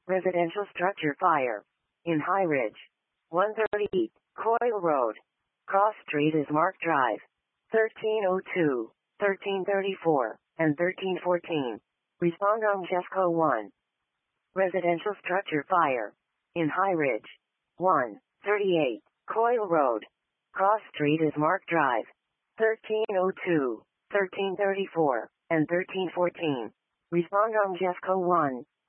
Residential structure fire. In High Ridge. 130 Coyle Road. Cross Street is Mark Drive. 1302, 1334, and 1314. Respond on Jeffco 1. Residential structure fire. In High Ridge. 138 Coyle Road. Cross Street is Mark Drive. 1302, 1334, and 1314. Respond on Jeffco 1.